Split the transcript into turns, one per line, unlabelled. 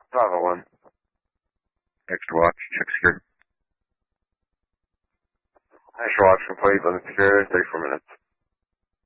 501.
Extra watch, check security.
Extra watch complete, limit security, 34 minutes.